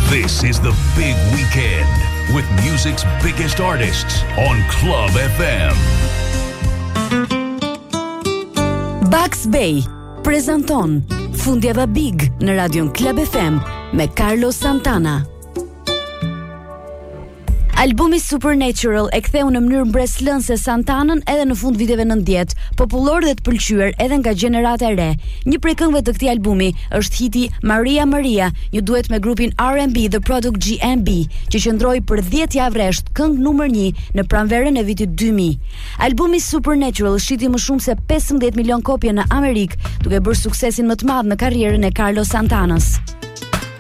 This is the big weekend with music's biggest artists on Club FM. Bugs Bay prezanton Fundjava Big në radion Club FM me Carlos Santana. Albumi Supernatural e ktheu në mënyrë mbreslënse Santanën edhe në fund viteve 90, popullor dhe të pëlqyer edhe nga gjenerata e re. Një prej këngëve të këtij albumi është hiti Maria Maria, një duet me grupin R&B The Product GMB, që qëndroi për 10 javë rresht këngë numër 1 në pranverën e vitit 2000. Albumi Supernatural shiti më shumë se 15 milion kopje në Amerikë, duke bërë suksesin më të madh në karrierën e Carlos Santanës.